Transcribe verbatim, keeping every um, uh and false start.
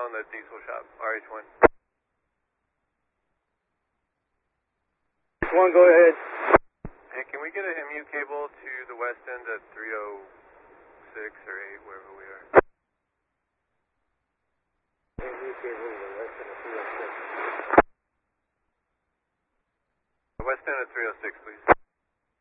on the diesel shop, R H one. One, go ahead. Hey, can we get a M U cable to the west end at three oh six or eight, wherever we are? M U cable to the west end of three oh six. The west end at three oh six, please.